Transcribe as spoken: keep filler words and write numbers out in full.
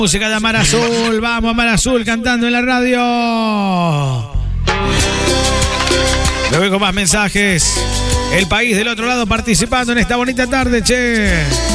Música de Mar Azul, vamos Mar Azul cantando en la radio. Luego con más mensajes. El país del otro lado participando en esta bonita tarde, che.